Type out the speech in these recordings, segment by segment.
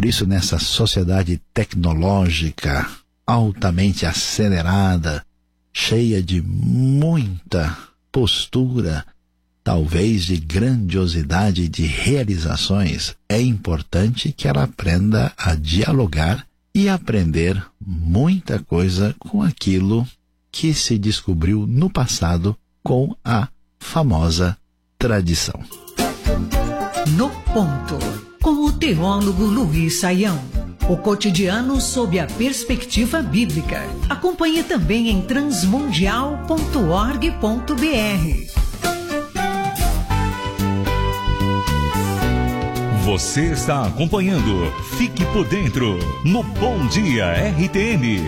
Por isso, nessa sociedade tecnológica altamente acelerada, cheia de muita postura, talvez de grandiosidade e de realizações, é importante que ela aprenda a dialogar e aprender muita coisa com aquilo que se descobriu no passado com a famosa tradição. No Ponto, com o teólogo Luiz Saião. O cotidiano sob a perspectiva bíblica. Acompanhe também em transmundial.org.br. Você está acompanhando Fique por Dentro no Bom Dia RTM.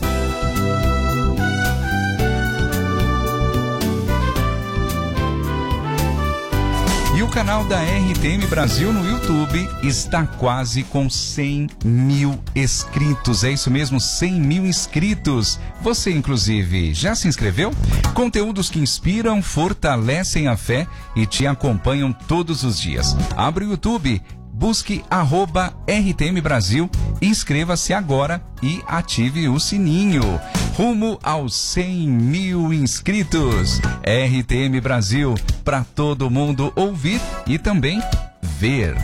E o canal da RTM Brasil no YouTube está quase com 100 mil inscritos. É isso mesmo, 100 mil inscritos. Você, inclusive, já se inscreveu? Conteúdos que inspiram, fortalecem a fé e te acompanham todos os dias. Abre o YouTube, busque @RTM Brasil, inscreva-se agora e ative o sininho. Rumo aos 100 mil inscritos. RTM Brasil, para todo mundo ouvir e também ver.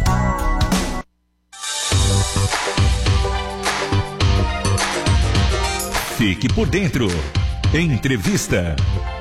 Fique por dentro. Entrevista.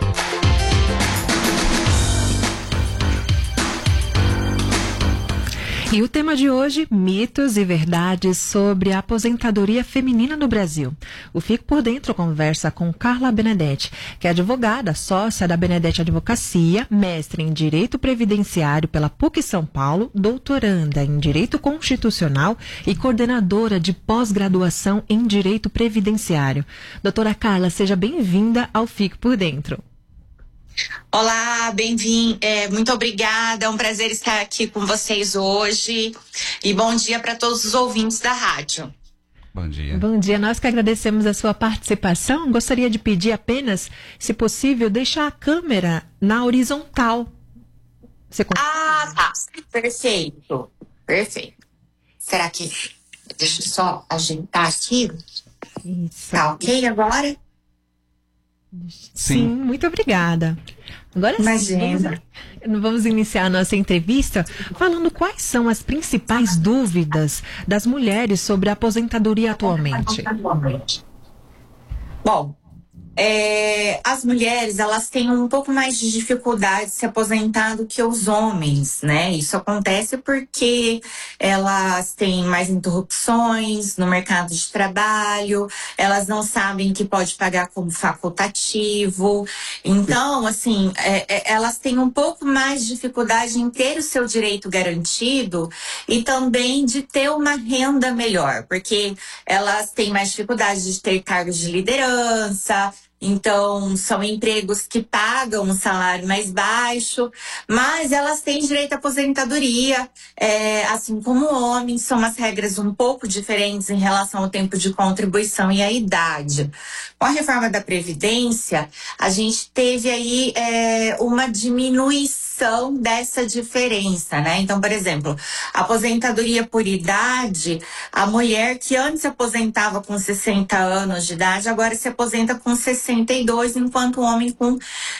E o tema de hoje, mitos e verdades sobre a aposentadoria feminina no Brasil. O Fique por Dentro conversa com Carla Benedetti, que é advogada, sócia da Benedetti Advocacia, mestre em Direito Previdenciário pela PUC São Paulo, doutoranda em Direito Constitucional e coordenadora de pós-graduação em Direito Previdenciário. Doutora Carla, seja bem-vinda ao Fique por Dentro. Olá, bem-vindo. Muito obrigada, é um prazer estar aqui com vocês hoje. E bom dia para todos os ouvintes da rádio. Bom dia. Bom dia, nós que agradecemos a sua participação. Gostaria de pedir apenas, se possível, deixar a câmera na horizontal. Você tá. Perfeito. Será que... Deixa eu só ajeitar aqui. Isso. Tá ok agora? Sim, muito obrigada. Agora imagina. Vamos iniciar a nossa entrevista falando quais são as principais dúvidas das mulheres sobre a aposentadoria atualmente. Bom, as mulheres, elas têm um pouco mais de dificuldade de se aposentar do que os homens, né? Isso acontece porque elas têm mais interrupções no mercado de trabalho, elas não sabem que pode pagar como facultativo. Então, assim, elas têm um pouco mais de dificuldade em ter o seu direito garantido e também de ter uma renda melhor, porque elas têm mais dificuldade de ter cargos de liderança. Então, são empregos que pagam um salário mais baixo, mas elas têm direito à aposentadoria, assim como homens. São umas regras um pouco diferentes em relação ao tempo de contribuição e à idade. Com a reforma da Previdência, a gente teve aí uma diminuição dessa diferença, né? Então, por exemplo, a aposentadoria por idade, a mulher que antes se aposentava com 60 anos de idade, agora se aposenta com 62, enquanto o homem com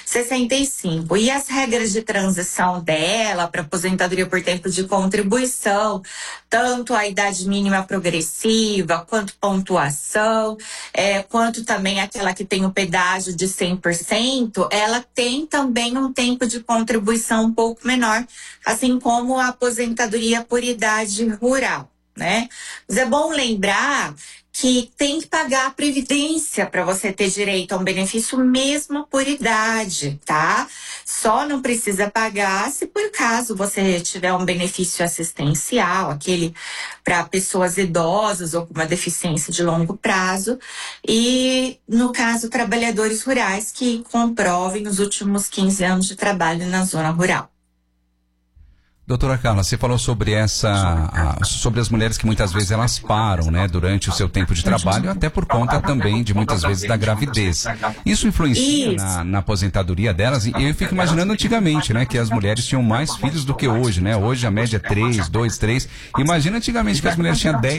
65. E as regras de transição dela para aposentadoria por tempo de contribuição, tanto a idade mínima progressiva, quanto pontuação, quanto também aquela que tem o pedágio de 100%, ela tem também um tempo de contribuição um pouco menor, assim como a aposentadoria por idade rural, né? Mas é bom lembrar que tem que pagar a previdência para você ter direito a um benefício mesmo por idade, tá? Só não precisa pagar se por caso você tiver um benefício assistencial, aquele para pessoas idosas ou com uma deficiência de longo prazo, e no caso trabalhadores rurais que comprovem os últimos 15 anos de trabalho na zona rural. Doutora Carla, você falou sobre sobre as mulheres que muitas vezes elas param, né, durante o seu tempo de trabalho, até por conta também de muitas vezes da gravidez. Isso influencia na aposentadoria delas? E eu fico imaginando antigamente, né, que as mulheres tinham mais filhos do que hoje, né? Hoje a média é 3, 2, 3. Imagina antigamente que as mulheres tinham 10